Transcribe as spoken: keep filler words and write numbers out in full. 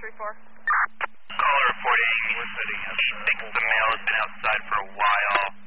three four. Caller reporting. We're setting up. Thinks the male has been outside for a while.